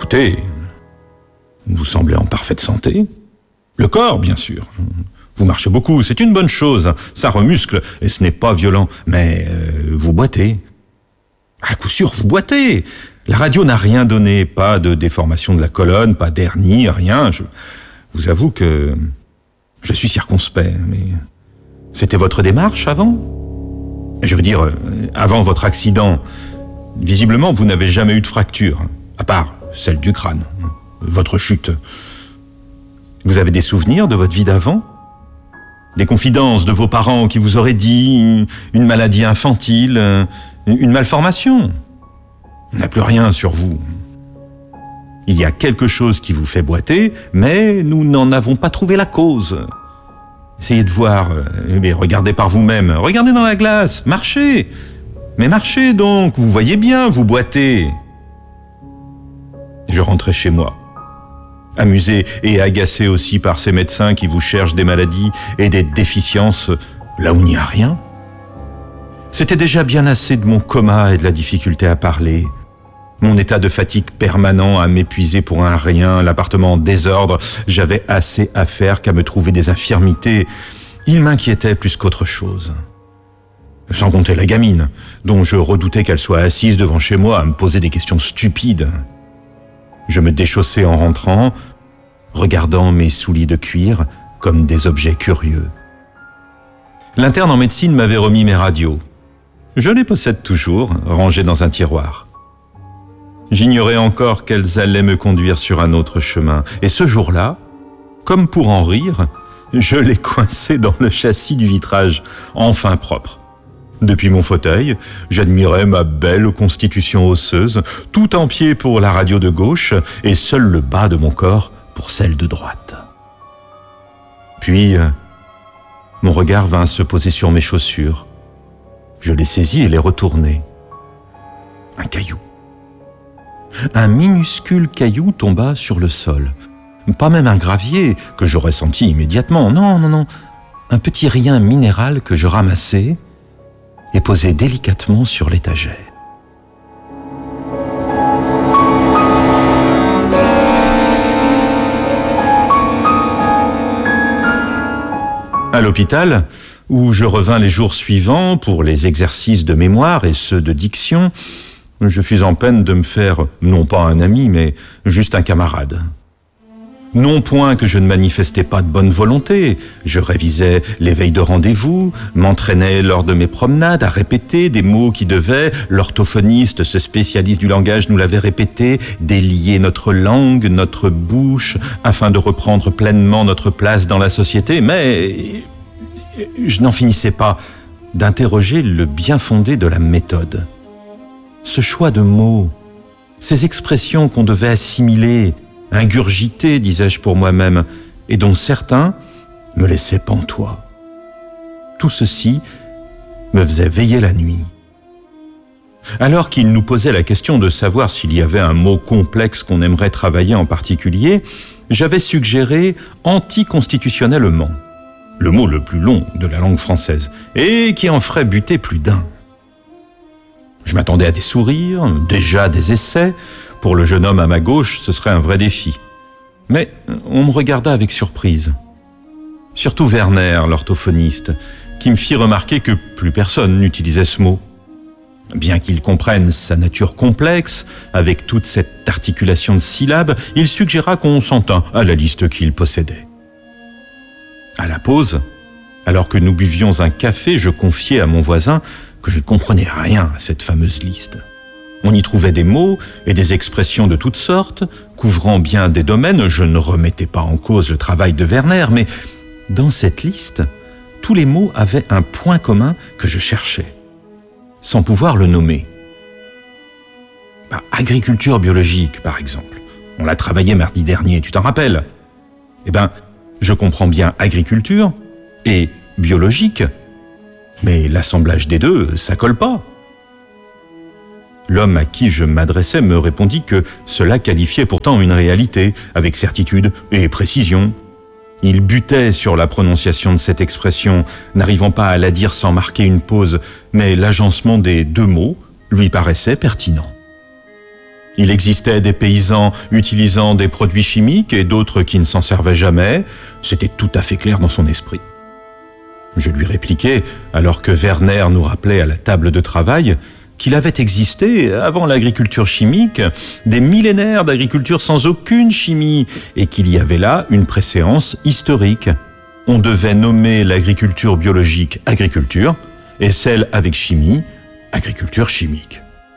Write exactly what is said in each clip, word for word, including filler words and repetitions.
Écoutez, vous semblez en parfaite santé. Le corps, bien sûr. Vous marchez beaucoup, c'est une bonne chose. Ça remuscle et ce n'est pas violent. Mais euh, vous boitez. À coup sûr, vous boitez. La radio n'a rien donné. Pas de déformation de la colonne, pas d'hernie, rien. Je vous avoue que je suis circonspect. Mais c'était votre démarche avant ? Je veux dire, avant votre accident, visiblement, vous n'avez jamais eu de fracture. À part celle du crâne. Votre chute. Vous avez des souvenirs de votre vie d'avant ? Des confidences de vos parents qui vous auraient dit une maladie infantile, une malformation. Il n'y a plus rien sur vous. Il y a quelque chose qui vous fait boiter, mais nous n'en avons pas trouvé la cause. Essayez de voir, mais regardez par vous-même, regardez dans la glace, marchez. Mais marchez donc, vous voyez bien, vous boitez. Je rentrais chez moi. Amusé et agacé aussi par ces médecins qui vous cherchent des maladies et des déficiences là où il n'y a rien. C'était déjà bien assez de mon coma et de la difficulté à parler. Mon état de fatigue permanent à m'épuiser pour un rien, l'appartement en désordre, j'avais assez à faire qu'à me trouver des infirmités. Il m'inquiétait plus qu'autre chose. Sans compter la gamine, dont je redoutais qu'elle soit assise devant chez moi à me poser des questions stupides. Je me déchaussais en rentrant, regardant mes souliers de cuir comme des objets curieux. L'interne en médecine m'avait remis mes radios. Je les possède toujours, rangées dans un tiroir. J'ignorais encore qu'elles allaient me conduire sur un autre chemin. Et ce jour-là, comme pour en rire, je les coinçais dans le châssis du vitrage, enfin propre. Depuis mon fauteuil, j'admirais ma belle constitution osseuse, tout en pied pour la radio de gauche et seul le bas de mon corps pour celle de droite. Puis, mon regard vint se poser sur mes chaussures. Je les saisis et les retournai. Un caillou. Un minuscule caillou tomba sur le sol. Pas même un gravier que j'aurais senti immédiatement. Non, non, non. Un petit rien minéral que je ramassai et posé délicatement sur l'étagère. À l'hôpital, où je revins les jours suivants pour les exercices de mémoire et ceux de diction, je fus en peine de me faire, non pas un ami, mais juste un camarade. Non point que je ne manifestais pas de bonne volonté, je révisais les veilles de rendez-vous, m'entraînais lors de mes promenades à répéter des mots qui devaient, l'orthophoniste, ce spécialiste du langage nous l'avait répété, délier notre langue, notre bouche, afin de reprendre pleinement notre place dans la société, mais je n'en finissais pas d'interroger le bien fondé de la méthode. Ce choix de mots, ces expressions qu'on devait assimiler, ingurgité, disais-je pour moi-même, et dont certains me laissaient pantois. Tout ceci me faisait veiller la nuit. Alors qu'il nous posait la question de savoir s'il y avait un mot complexe qu'on aimerait travailler en particulier, j'avais suggéré « anticonstitutionnellement », le mot le plus long de la langue française, et qui en ferait buter plus d'un. Je m'attendais à des sourires, déjà des essais. Pour le jeune homme à ma gauche, ce serait un vrai défi. Mais on me regarda avec surprise. Surtout Werner, l'orthophoniste, qui me fit remarquer que plus personne n'utilisait ce mot. Bien qu'il comprenne sa nature complexe, avec toute cette articulation de syllabes, il suggéra qu'on s'en tint à la liste qu'il possédait. À la pause, alors que nous buvions un café, je confiai à mon voisin que je ne comprenais rien à cette fameuse liste. On y trouvait des mots et des expressions de toutes sortes, couvrant bien des domaines. Je ne remettais pas en cause le travail de Werner, mais dans cette liste, tous les mots avaient un point commun que je cherchais, sans pouvoir le nommer. Bah, agriculture biologique, par exemple. On l'a travaillé mardi dernier, tu t'en rappelles ? Eh bien, je comprends bien agriculture et biologique, mais l'assemblage des deux, ça colle pas. L'homme à qui je m'adressais me répondit que cela qualifiait pourtant une réalité, avec certitude et précision. Il butait sur la prononciation de cette expression, n'arrivant pas à la dire sans marquer une pause, mais l'agencement des deux mots lui paraissait pertinent. Il existait des paysans utilisant des produits chimiques et d'autres qui ne s'en servaient jamais. C'était tout à fait clair dans son esprit. Je lui répliquai, alors que Werner nous rappelait à la table de travail, qu'il avait existé, avant l'agriculture chimique, des millénaires d'agriculture sans aucune chimie et qu'il y avait là une préséance historique. On devait nommer l'agriculture biologique agriculture et celle avec chimie, agriculture chimique.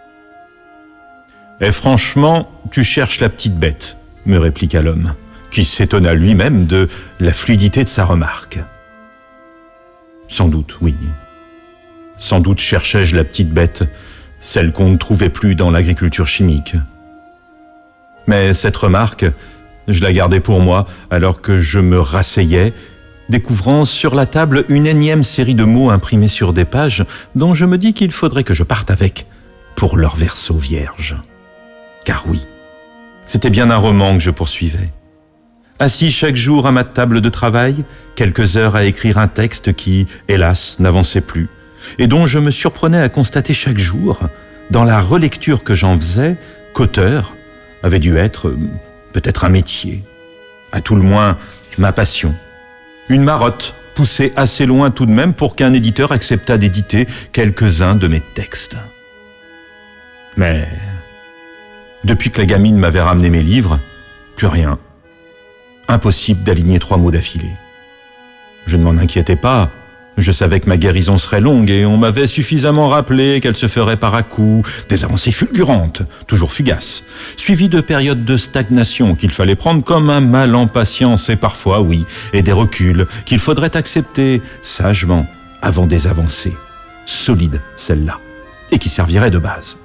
« Et franchement, tu cherches la petite bête », me répliqua l'homme, qui s'étonna lui-même de la fluidité de sa remarque. Sans doute, oui. Sans doute cherchais-je la petite bête, celle qu'on ne trouvait plus dans l'agriculture chimique. Mais cette remarque, je la gardais pour moi alors que je me rasseyais, découvrant sur la table une énième série de mots imprimés sur des pages dont je me dis qu'il faudrait que je parte avec pour leur verso vierge. Car oui, c'était bien un roman que je poursuivais. Assis chaque jour à ma table de travail, quelques heures à écrire un texte qui, hélas, n'avançait plus, et dont je me surprenais à constater chaque jour, dans la relecture que j'en faisais, qu'auteur avait dû être peut-être un métier, à tout le moins ma passion. Une marotte poussée assez loin tout de même pour qu'un éditeur acceptât d'éditer quelques-uns de mes textes. Mais depuis que la gamine m'avait ramené mes livres, plus rien. Impossible d'aligner trois mots d'affilée. Je ne m'en inquiétais pas. Je savais que ma guérison serait longue et on m'avait suffisamment rappelé qu'elle se ferait par à-coups, des avancées fulgurantes, toujours fugaces, suivies de périodes de stagnation qu'il fallait prendre comme un mal en patience et parfois, oui, et des reculs qu'il faudrait accepter sagement avant des avancées, solides celles-là, et qui serviraient de base.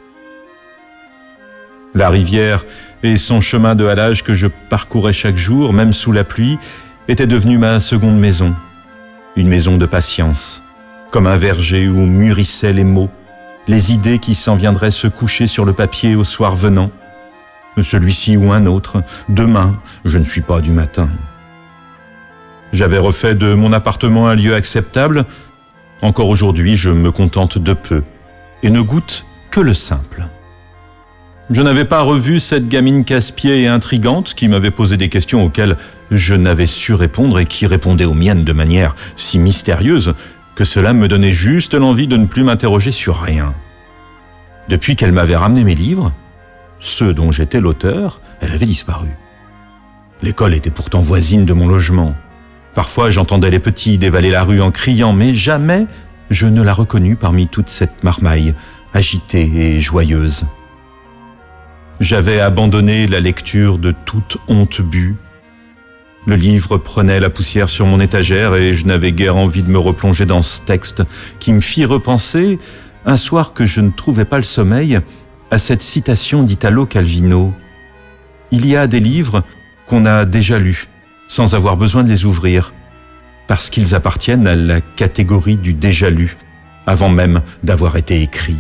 La rivière et son chemin de halage que je parcourais chaque jour, même sous la pluie, étaient devenus ma seconde maison. Une maison de patience, comme un verger où mûrissaient les mots, les idées qui s'en viendraient se coucher sur le papier au soir venant. Celui-ci ou un autre, demain, je ne suis pas du matin. J'avais refait de mon appartement un lieu acceptable. Encore aujourd'hui, je me contente de peu et ne goûte que le simple. Je n'avais pas revu cette gamine casse-pied et intrigante qui m'avait posé des questions auxquelles je n'avais su répondre et qui répondait aux miennes de manière si mystérieuse que cela me donnait juste l'envie de ne plus m'interroger sur rien. Depuis qu'elle m'avait ramené mes livres, ceux dont j'étais l'auteur, elle avait disparu. L'école était pourtant voisine de mon logement. Parfois, j'entendais les petits dévaler la rue en criant, mais jamais je ne la reconnus parmi toute cette marmaille agitée et joyeuse. J'avais abandonné la lecture de toute honte bue. Le livre prenait la poussière sur mon étagère et je n'avais guère envie de me replonger dans ce texte qui me fit repenser, un soir que je ne trouvais pas le sommeil, à cette citation d'Italo Calvino. Il y a des livres qu'on a déjà lus, sans avoir besoin de les ouvrir, parce qu'ils appartiennent à la catégorie du déjà lu, avant même d'avoir été écrits.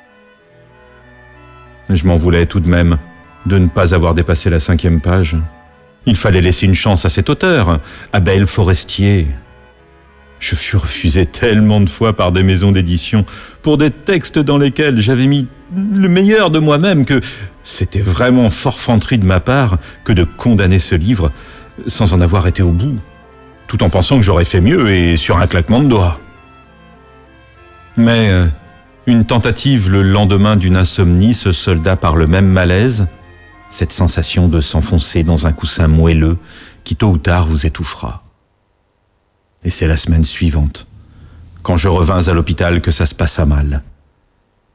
Je m'en voulais tout de même de ne pas avoir dépassé la cinquième page. Il fallait laisser une chance à cet auteur, Abel Forestier. Je fus refusé tellement de fois par des maisons d'édition pour des textes dans lesquels j'avais mis le meilleur de moi-même que c'était vraiment forfanterie de ma part que de condamner ce livre sans en avoir été au bout, tout en pensant que j'aurais fait mieux et sur un claquement de doigts. Mais euh, une tentative le lendemain d'une insomnie se solda par le même malaise, cette sensation de s'enfoncer dans un coussin moelleux qui tôt ou tard vous étouffera. Et c'est la semaine suivante, quand je revins à l'hôpital, que ça se passa mal.